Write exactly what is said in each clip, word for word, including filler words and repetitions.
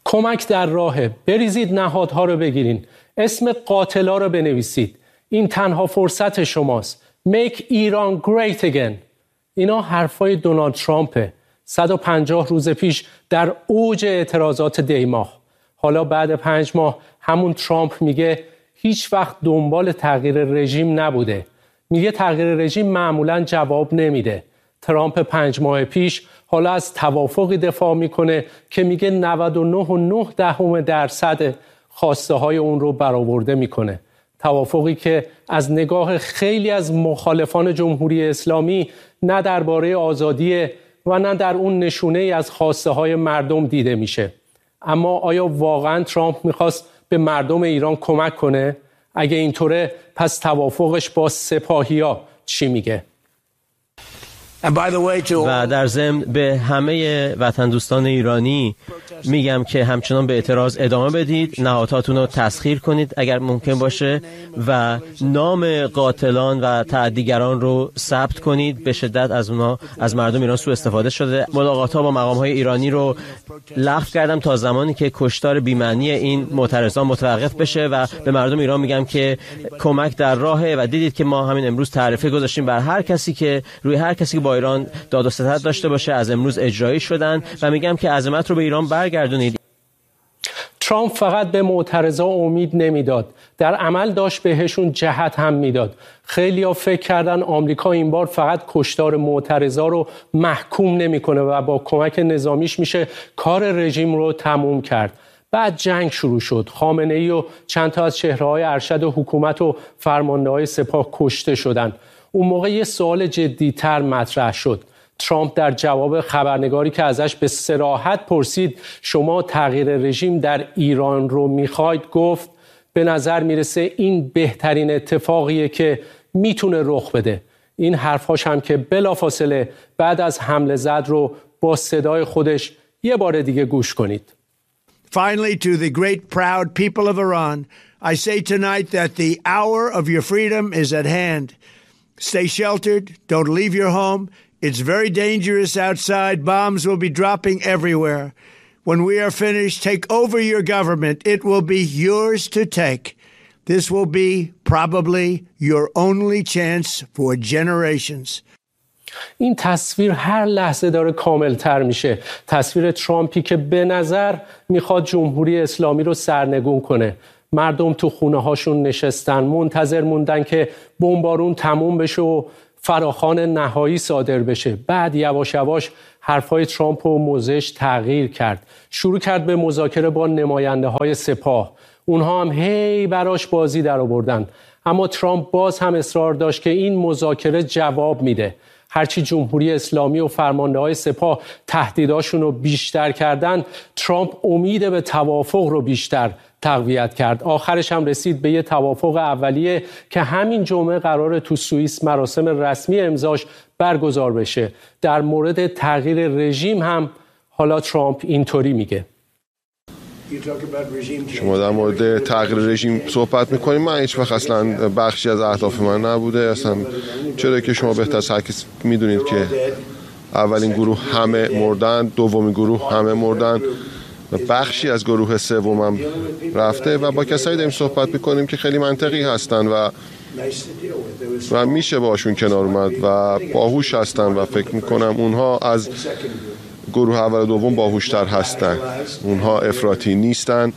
کمک در راهه، بریزید نهادها رو بگیرین، اسم قاتلا رو بنویسید، این تنها فرصت شماست. Make Iran great again. اینا حرفای دونالد ترامپه. صد و پنجاه روز پیش در اوج اعتراضات دیماه. حالا بعد پنج ماه همون ترامپ میگه هیچ وقت دنبال تغییر رژیم نبوده. میگه تغییر رژیم معمولاً جواب نمیده. ترامپ پنج ماه پیش حالا از توافقی دفاع میکنه که میگه نود و نه و نه دهم درصد خواسته های اون رو برآورده میکنه. توافقی که از نگاه خیلی از مخالفان جمهوری اسلامی نه درباره آزادی و نه در اون نشونه ای از خواسته های مردم دیده میشه. اما آیا واقعا ترامپ میخواست به مردم ایران کمک کنه؟ اگه اینطوره پس توافقش با سپاهیا چی میگه؟ و در ضمن به همه وطن دوستان ایرانی میگم که همچنان به اعتراض ادامه بدید، نهادهاتون رو تسخیر کنید اگر ممکن باشه و نام قاتلان و تعدیگران رو ثبت کنید. به شدت از اونها از مردم ایران سوء استفاده شده. ملاقات‌ها با مقام‌های ایرانی رو لغو کردم تا زمانی که کشتار بی‌معنی این معترضان متوقف بشه و به مردم ایران میگم که کمک در راهه و دیدید که ما همین امروز تعرفه گذاشتیم بر هر کسی که روی هر کسی که با ایران داد و ستد داشته باشه، از امروز اجرایی شدن و میگم که عظمت رو به ایران برگردونید. ترامپ فقط به معترضا امید نمیداد، در عمل داشت بهشون جهت هم میداد. خیلی‌ها فکر کردن آمریکا این بار فقط کشتار معترضا رو محکوم نمیکنه و با کمک نظامیش میشه کار رژیم رو تموم کرد. بعد جنگ شروع شد. خامنه‌ای و چند تا از چهره‌های ارشد حکومت و فرمانده‌های سپاه کشته شدند. اون موقع یه سوال جدی‌تر مطرح شد. ترامپ در جواب خبرنگاری که ازش به صراحت پرسید شما تغییر رژیم در ایران رو میخواید، گفت به نظر میرسه این بهترین اتفاقیه که میتونه رخ بده. این حرفاش هم که بلافاصله بعد از حمله زد رو با صدای خودش یه بار دیگه گوش کنید. Finally, to the great proud people of Iran, I say tonight that the hour of your freedom is at hand. Stay sheltered, don't leave your home. It's very dangerous outside. Bombs will be dropping everywhere. When we are finished, take over your government. It will be yours to take. This will be probably your only chance for generations. این تصویر هر لحظه داره کاملتر میشه. تصویر ترامپی که به نظر میخواد جمهوری اسلامی رو سرنگون کنه. مردم تو خونه هاشون نشستن، منتظر موندن که بمبارون تموم بشه و فراخوان نهایی صادر بشه. بعد یواش یواش حرفای ترامپ و موضعش تغییر کرد. شروع کرد به مذاکره با نماینده های سپاه. اونها هم هی براش بازی در آوردن. اما ترامپ باز هم اصرار داشت که این مذاکره جواب میده. هرچی جمهوری اسلامی و فرمانده‌های سپاه تهدیداشون رو بیشتر کردن، ترامپ امید به توافق رو بیشتر تقویت کرد. آخرش هم رسید به یه توافق اولیه که همین جمعه قراره تو سوئیس مراسم رسمی امضاش برگزار بشه. در مورد تغییر رژیم هم حالا ترامپ اینطوری میگه. شما در مورد تغییر رژیم صحبت میکنیم، من هیچ وقت اصلا بخشی از اهداف من نبوده. اصلا چرا که شما بهتر از هر کس میدونید که اولین گروه همه مردن، دومین گروه همه مردن و بخشی از گروه سومم رفته و با کسایی داریم صحبت میکنیم که خیلی منطقی هستن و و میشه باشون کنار اومد و باهوش هستن و فکر میکنم اونها از گروه اول و دوم باهوشتر هستن. اونها افراطی نیستن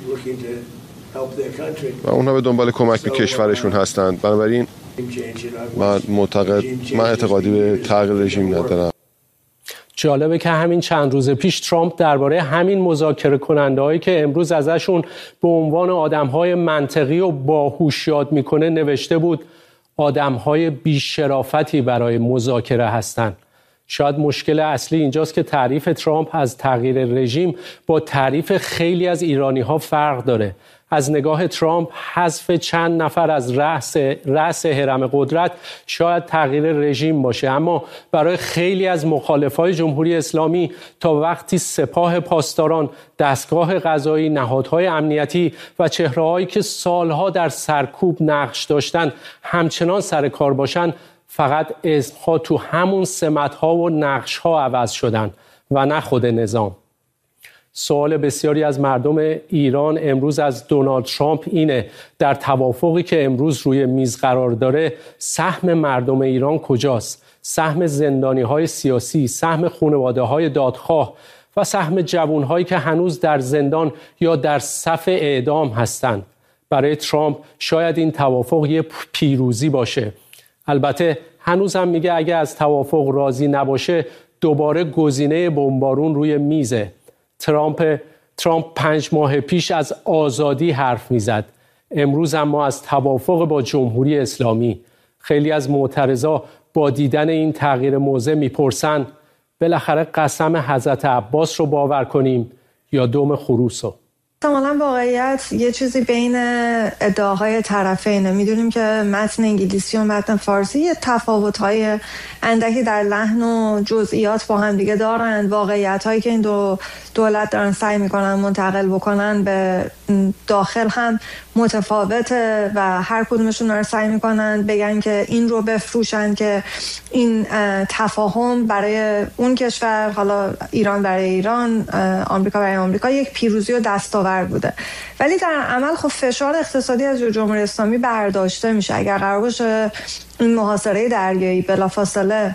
و اونها به دنبال کمک به کشورشون هستن. بنابراین من معتقد من اعتقادی به تغییر رژیم ندارم. جالبه که همین چند روز پیش ترامپ درباره همین مذاکره کننده‌هایی که امروز ازشون به عنوان آدم‌های منطقی و باهوش یاد میکنه نوشته بود آدم‌های بی‌شرافتی برای مذاکره هستند. شاید مشکل اصلی اینجاست که تعریف ترامپ از تغییر رژیم با تعریف خیلی از ایرانی‌ها فرق داره. از نگاه ترامپ حذف چند نفر از رأس رأس هرم قدرت شاید تغییر رژیم باشه، اما برای خیلی از مخالفای جمهوری اسلامی تا وقتی سپاه پاسداران، دستگاه قضایی، نهادهای امنیتی و چهره‌هایی که سالها در سرکوب نقش داشتن همچنان سر کار باشن، فقط اسمها تو همون سمت‌ها و نقش‌ها عوض شدن و نه خود نظام. سوال بسیاری از مردم ایران امروز از دونالد ترامپ اینه در توافقی که امروز روی میز قرار داره سهم مردم ایران کجاست؟ سهم زندانی‌های سیاسی، سهم خانواده‌های دادخواه و سهم جوان‌هایی که هنوز در زندان یا در صف اعدام هستند. برای ترامپ شاید این توافق یه پیروزی باشه. البته هنوز هم میگه اگه از توافق راضی نباشه دوباره گزینه بمبارون روی میزه. ترامپ ترامپ پنج ماه پیش از آزادی حرف میزد. امروز هم ما از توافق با جمهوری اسلامی. خیلی از معترضا با دیدن این تغییر موضع میپرسن بالاخره قسم حضرت عباس رو باور کنیم یا دم خروس رو؟ احتمالاً واقعیت یه چیزی بین ادعاهای طرفینه. میدونیم که متن انگلیسی و متن فارسی یه تفاوت‌های اندکی در لحن و جزئیات با هم دیگه دارن. واقعیت‌هایی که این دو دولت دارن سعی میکنن منتقل بکنن به داخل هم متفاوته و هر کدومشون دارن سعی میکنن بگن که این رو بفروشن که این تفاهم برای اون کشور، حالا ایران برای ایران، آمریکا برای آمریکا، یک پیروزی و دستاورد بوده. ولی در عمل خب فشار اقتصادی از جمهوری اسلامی برداشته میشه. اگر قرار باشه این محاصره دریایی بلافاصله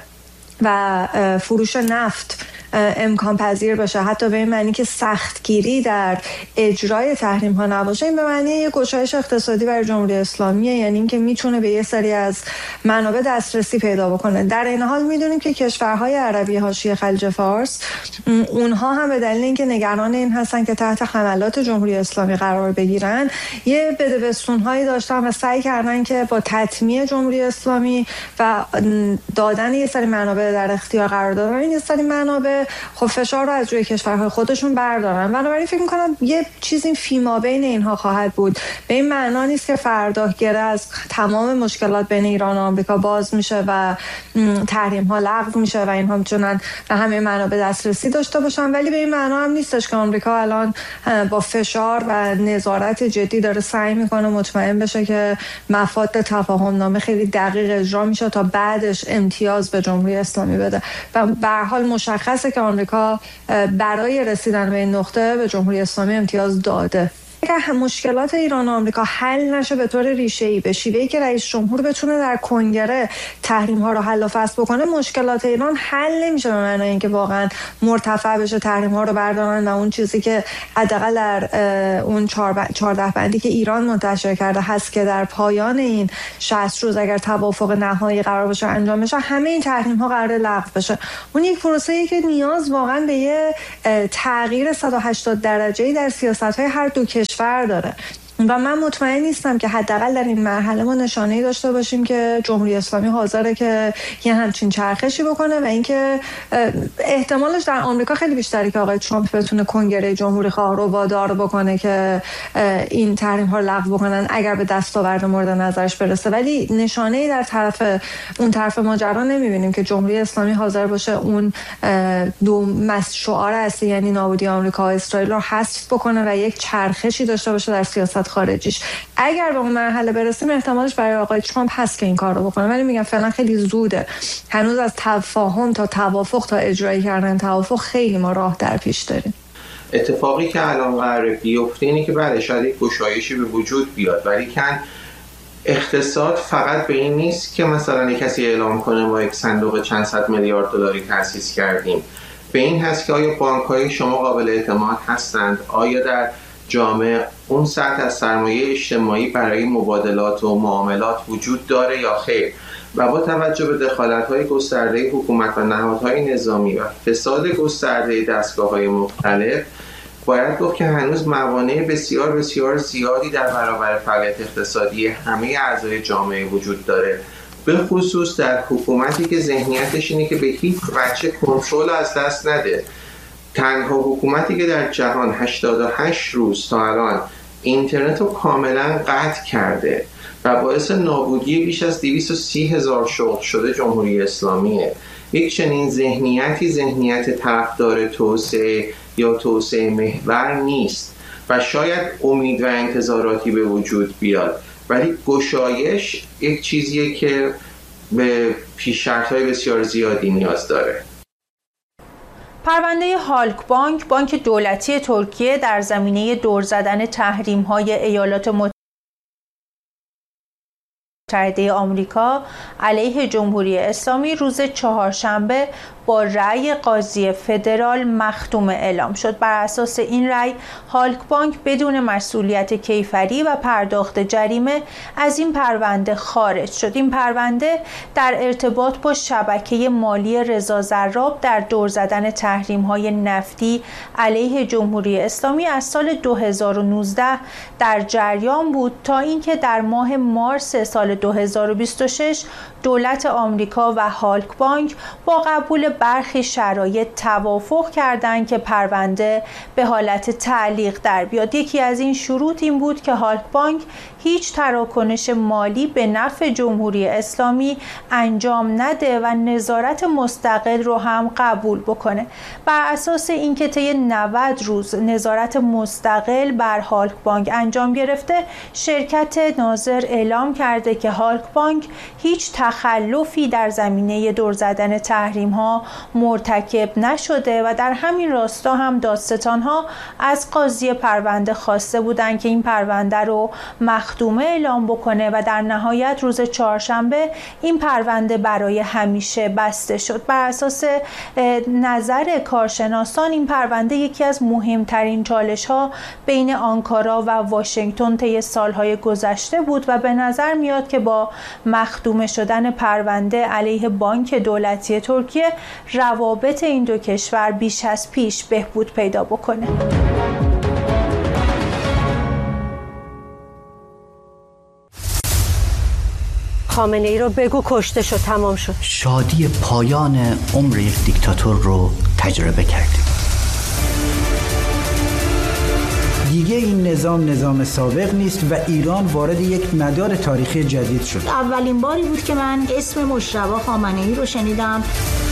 و فروش نفت امکان پذیر بشه، حتی به این معنی که سختگیری در اجرای تحریم ها نباشه، این به معنی یک گشایش اقتصادی برای جمهوری اسلامیه، یعنی اینکه میتونه به یه سری از منابع دسترسی پیدا بکنه. در این حال میدونیم که کشورهای عربی حاشیه خلیج فارس اونها هم به دلیل اینکه نگران این هستن که تحت حملات جمهوری اسلامی قرار بگیرن یه بدبستون‌هایی داشتن و سعی کردن که با تطمیع جمهوری اسلامی و دادن یه سری منابع در اختیار قرار دادن این یه سری منابع خب فشار رو از روی کشورهای خودشون بردارن. بنابراین فکر می‌کنم یه چیزی فیما بین اینها خواهد بود. به این معنا نیست که فردا گره از تمام مشکلات بین ایران و آمریکا باز میشه و تحریم‌ها لغو میشه و اینها میتونن به همه منابع دسترسی داشته باشن، ولی به این معنا هم نیستش که آمریکا الان با فشار و نظارت جدی داره سعی میکنه مطمئن بشه که مفاد تفاهم نامه خیلی دقیق اجرا میشه تا بعدش امتیاز به جمهوری اسلامی بده. و به هر حال مشخصه که آمریکا برای رسیدن به این نقطه به جمهوری اسلامی امتیاز داده. اگر مشکلات ایران و آمریکا حل نشه به طور ریشه‌ای، به شیوهی که رئیس جمهور بتونه در کنگره تحریم ها رو حل و فصل بکنه، مشکلات ایران حل نمیشه به معنای اینکه واقعا مرتفع بشه تحریم ها رو بردارن و اون چیزی که حداقل در اون چهارده بندی که ایران منتشر کرده هست که در پایان این شصت روز اگر توافق نهایی قرار باشه انجام بشه همه این تحریم ها قرار لغو بشه. اون یک پروسه‌ای که نیاز واقعا به یه تغییر صد و هشتاد درجه‌ای در سیاست‌های هر دو کشور داره و من مطمئن نیستم که حداقل در این مرحله ما نشانه‌ای داشته باشیم که جمهوری اسلامی حاضره که یه همچین چرخشی بکنه و اینکه احتمالش در آمریکا خیلی بیشتره که آقای ترامپ بتونه کنگره جمهوری خواه رو وادار بکنه که این تحریم ها رو لغو بکنن اگر به دستاورد مورد نظرش برسه، ولی نشانه‌ای در طرف اون طرف ماجرا نمی‌بینیم که جمهوری اسلامی حاضر باشه اون دو شعار اصلی یعنی نابودی آمریکا و اسرائیل رو حذف بکنه و یک چرخشی داشته باشه در سیاست خارجیش. اگر به اون مرحله برسیم احتمالش برای آقای ترامپ هست که این کار رو بکنه، ولی میگم فعلا خیلی زوده. هنوز از تفاهم تا توافق تا اجرایی کردن توافق خیلی ما راه در پیش داریم. اتفاقی که الان قراره بیفته اینه که بله شاید یک گشایشی به وجود بیاد، ولی کن اقتصاد فقط به این نیست که مثلا یک کسی اعلام کنه ما یک صندوق چند صد میلیارد دلاری تأسیس کردیم. به این هست که آیا بانک‌های شما قابل اعتماد هستند؟ آیا در جامعه اون سطح از سرمایه اجتماعی برای مبادلات و معاملات وجود داره یا خیر؟ و با توجه به دخالت‌های گسترده حکومت و نهادهای نظامی و فساد گسترده دستگاه‌های مختلف، باید گفت که هنوز موانع بسیار بسیار زیادی در برابر فعالیت اقتصادی همه اعضای جامعه وجود داره، به خصوص در حکومتی که ذهنیتش اینه که به هیچ وجه کنترل از دست نده. تنها حکومتی که در جهان هشتاد و هشت روز تا الان اینترنت رو کاملا قطع کرده و باعث نابودی بیش از دویست و سی هزار شغل شده جمهوری اسلامیه. یک چنین ذهنیتی ذهنیت طرفدار توسعه یا توسعه محور نیست و شاید امید و انتظاراتی به وجود بیاد، ولی گشایش یک چیزیه که به پیش‌شرط‌های بسیار زیادی نیاز داره. پرونده هالک بانک، بانک دولتی ترکیه در زمینه دور زدن تحریم‌های ایالات متحده آمریکا علیه جمهوری اسلامی روز چهارشنبه با رأی قاضی فدرال مختوم اعلام شد. بر اساس این رأی هالک بانک بدون مسئولیت کیفری و پرداخت جریمه از این پرونده خارج شد. این پرونده در ارتباط با شبکه مالی رضا زراب در دور زدن تحریم‌های نفتی علیه جمهوری اسلامی از سال دو هزار و نوزده در جریان بود تا اینکه در ماه مارس سال دو هزار و بیست و شش دولت آمریکا و هالک بانک با قبول برخی شرایط توافق کردند که پرونده به حالت تعلیق در بیاد. یکی از این شروط این بود که هالک بانک هیچ تراکنش مالی به نفع جمهوری اسلامی انجام نده و نظارت مستقل رو هم قبول بکنه. بر اساس اینکه طی نود روز نظارت مستقل بر هالک بانک انجام گرفته، شرکت ناظر اعلام کرده که هالک بانک هیچ تخلفی در زمینه دور زدن تحریم ها مرتکب نشده و در همین راستا هم دادستان ها از قاضی پرونده خواسته بودند که این پرونده رو مختومه اعلام بکنه و در نهایت روز چهارشنبه این پرونده برای همیشه بسته شد. بر اساس نظر کارشناسان این پرونده یکی از مهمترین چالش ها بین آنکارا و واشنگتن طی سالهای گذشته بود و به نظر میاد که با مختومه شدن پرونده علیه بانک دولتی ترکیه روابط این دو کشور بیش از پیش بهبود پیدا بکنه. خامنه ای رو بگو کشته شد، تمام شد. شادی پایان عمر یک دیکتاتور رو تجربه کردیم. دیگه این نظام نظام سابق نیست و ایران وارد یک مدار تاریخی جدید شد. اولین باری بود که من اسم مجتبی خامنه ای رو شنیدم.